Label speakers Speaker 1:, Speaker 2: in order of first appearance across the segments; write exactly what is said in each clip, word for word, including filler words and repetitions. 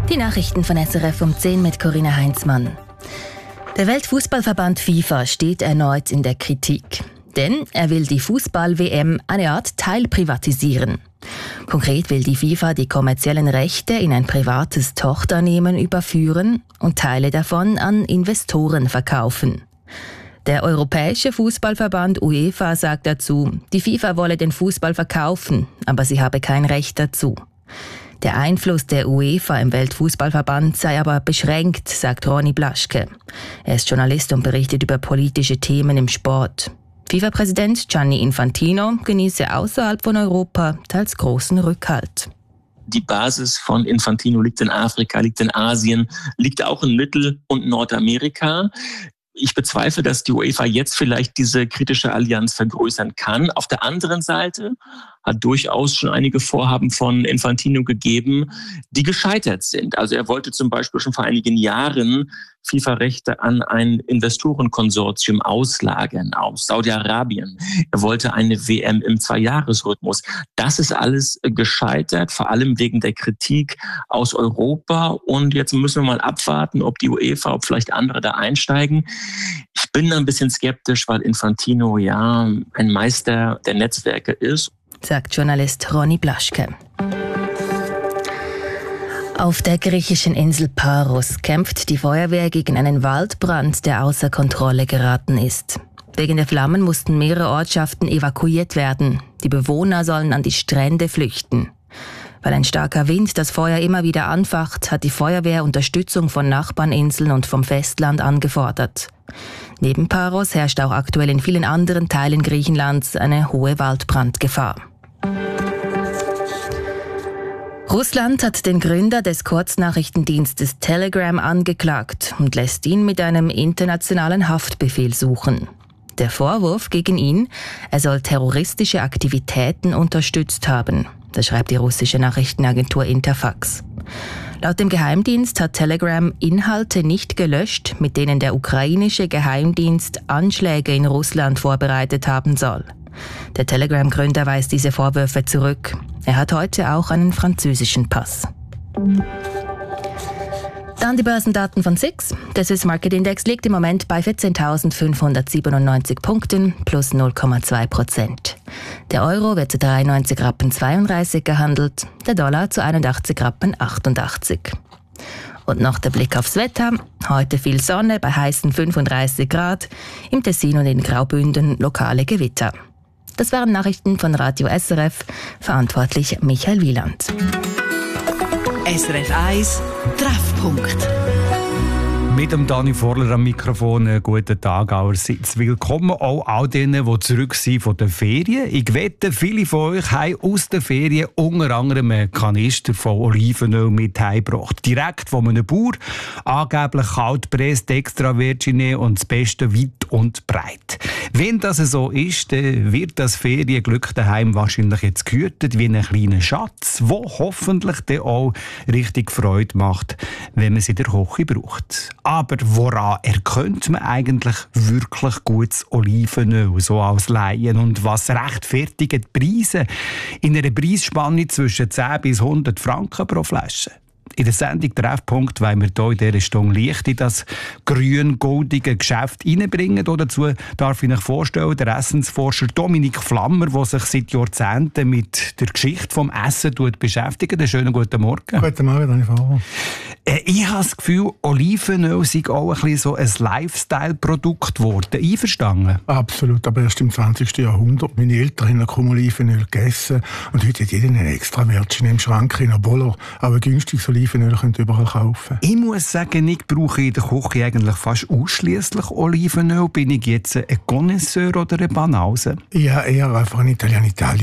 Speaker 1: Die Nachrichten von S R F um zehn mit Corinna Heinzmann. Der Weltfußballverband FIFA steht erneut in der Kritik. Denn er will die Fußball-W M eine Art teilprivatisieren. Konkret will die FIFA die kommerziellen Rechte in ein privates Tochternehmen überführen und Teile davon an Investoren verkaufen. Der Europäische Fußballverband UEFA sagt dazu, die FIFA wolle den Fußball verkaufen, aber sie habe kein Recht dazu. Der Einfluss der UEFA im Weltfußballverband sei aber beschränkt, sagt Ronny Blaschke. Er ist Journalist und berichtet über politische Themen im Sport. FIFA-Präsident Gianni Infantino genieße außerhalb von Europa teils großen Rückhalt.
Speaker 2: Die Basis von Infantino liegt in Afrika, liegt in Asien, liegt auch in Mittel- und Nordamerika. Ich bezweifle, dass die UEFA jetzt vielleicht diese kritische Allianz vergrößern kann. Auf der anderen Seite hat durchaus schon einige Vorhaben von Infantino gegeben, die gescheitert sind. Also er wollte zum Beispiel schon vor einigen Jahren FIFA-Rechte an ein Investorenkonsortium auslagern aus Saudi-Arabien. Er wollte eine W M im Zweijahresrhythmus. Das ist alles gescheitert, vor allem wegen der Kritik aus Europa. Und jetzt müssen wir mal abwarten, ob die UEFA, ob vielleicht andere da einsteigen. Ich bin ein bisschen skeptisch, weil Infantino ja ein Meister der Netzwerke ist,
Speaker 1: sagt Journalist Ronny Blaschke. Auf der griechischen Insel Paros kämpft die Feuerwehr gegen einen Waldbrand, der außer Kontrolle geraten ist. Wegen der Flammen mussten mehrere Ortschaften evakuiert werden. Die Bewohner sollen an die Strände flüchten. Weil ein starker Wind das Feuer immer wieder anfacht, hat die Feuerwehr Unterstützung von Nachbarninseln und vom Festland angefordert. Neben Paros herrscht auch aktuell in vielen anderen Teilen Griechenlands eine hohe Waldbrandgefahr. Russland hat den Gründer des Kurznachrichtendienstes Telegram angeklagt und lässt ihn mit einem internationalen Haftbefehl suchen. Der Vorwurf gegen ihn, er soll terroristische Aktivitäten unterstützt haben. Das schreibt die russische Nachrichtenagentur Interfax. Laut dem Geheimdienst hat Telegram Inhalte nicht gelöscht, mit denen der ukrainische Geheimdienst Anschläge in Russland vorbereitet haben soll. Der Telegram-Gründer weist diese Vorwürfe zurück. Er hat heute auch einen französischen Pass. Dann die Börsendaten von S I X. Der Swiss Market Index liegt im Moment bei vierzehntausendfünfhundertsiebenundneunzig Punkten plus null Komma zwei Prozent. Der Euro wird zu dreiundneunzig Rappen zweiunddreißig gehandelt, der Dollar zu einundachtzig Rappen achtundachtzig. Und noch der Blick aufs Wetter. Heute viel Sonne bei heißen fünfunddreißig Grad, im Tessin und in Graubünden lokale Gewitter. Das waren Nachrichten von Radio S R F, verantwortlich Michael Wieland.
Speaker 3: S R F eins Treffpunkt.
Speaker 4: Mit dem Dani Vorler am Mikrofon. Einen guten Tag allerseits. Willkommen auch all denen, die zurück sind von den Ferien. Ich wette, viele von euch haben aus den Ferien unter anderem einen Kanister von Olivenöl mit heimgebracht. Direkt von einem Bauer. Angeblich kalt presst, extra Virgine und das Beste weit und breit. Wenn das so ist, dann wird das Ferienglück daheim wahrscheinlich jetzt gehütet wie ein kleiner Schatz, der hoffentlich dann auch richtig Freude macht, wenn man sie in der Küche braucht. Aber woran erkennt man eigentlich wirklich gutes Olivenöl, so als Laien? Und was rechtfertigen die Preise in einer Preisspanne zwischen zehn bis hundert Franken pro Flasche? In der Sendung Treffpunkt wollen wir hier in dieser Stunde Licht in das grün-goldige Geschäft hineinbringen. Dazu darf ich euch vorstellen, der Essensforscher Dominik Flammer, der sich seit Jahrzehnten mit der Geschichte des Essen beschäftigt. Einen schönen guten Morgen.
Speaker 5: Guten Morgen, Dani Fahrer.
Speaker 4: Äh, ich habe das Gefühl, Olivenöl sei auch ein bisschen so ein Lifestyle-Produkt geworden. Einverstanden?
Speaker 5: Absolut, aber erst im zwanzigsten Jahrhundert. Meine Eltern haben kaum Olivenöl gegessen und heute hat jeder eine extra Virgin im Schrank, obwohl er auch ein günstiges Olivenöl könnt ihr überall kaufen.
Speaker 4: Ich muss sagen, ich brauche in der Küche eigentlich fast ausschliesslich Olivenöl. Bin ich jetzt ein Connoisseur oder ein Banause?
Speaker 5: Ja, eher einfach ein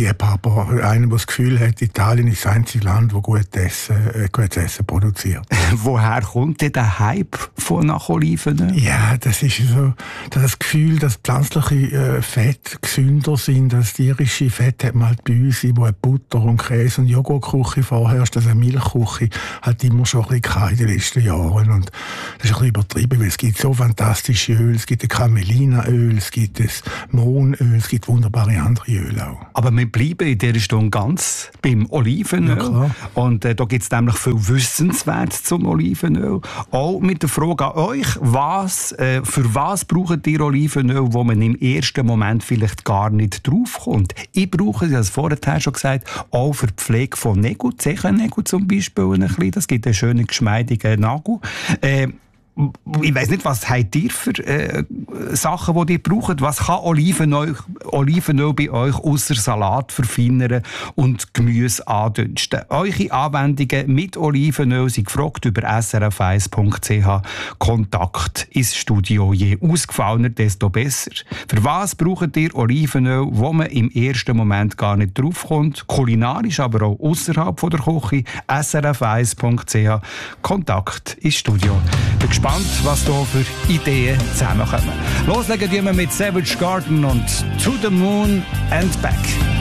Speaker 5: Italien-Liebhaber. Einer, der das Gefühl hat, Italien ist das einzige Land, das gutes Essen, äh, gutes Essen produziert.
Speaker 4: woher kommt denn der Hype von nach Olivenöl?
Speaker 5: Ja, das ist so das Gefühl, dass pflanzliche äh, Fette gesünder sind als tierische Fette, hat man halt bei uns, wo Butter und Käse und Joghurtküche vorherrscht, also eine Milchküche, hat immer schon ein bisschen in den letzten Jahren. Und das ist ein bisschen übertrieben, weil es gibt so fantastische Öle, es gibt ein Camelina-Öl, es gibt das Mohnöl, es gibt wunderbare andere Öle auch.
Speaker 4: Aber wir bleiben in dieser Stunde ganz beim Olivenöl.
Speaker 5: Ja,
Speaker 4: und äh, da gibt es nämlich viel Wissenswertes zum Olivenöl. Auch mit der Frage an euch, was, äh, für was braucht ihr Olivenöl, wo man im ersten Moment vielleicht gar nicht draufkommt? Ich brauche, ich habe es vorher schon gesagt, auch für die Pflege von Nägeln, Zechennägeln zum Beispiel, ein bisschen. Das gibt einen schönen, geschmeidigen Nagel. Äh, Ich weiss nicht, was habt ihr für äh, Sachen, die ihr braucht? Was kann Olivenöl, Olivenöl bei euch ausser Salat verfeinern und Gemüse andünsten? Eure Anwendungen mit Olivenöl sind gefragt über s r f eins punkt c h. Kontakt ins Studio. Je ausgefallener, desto besser. Für was braucht ihr Olivenöl, wo man im ersten Moment gar nicht draufkommt? Kulinarisch, aber auch außerhalb der Küche. s r f eins punkt c h. Kontakt ins Studio. Gespannt, was hier für Ideen zusammenkommen. Loslegen wir mit Savage Garden und To the Moon and Back.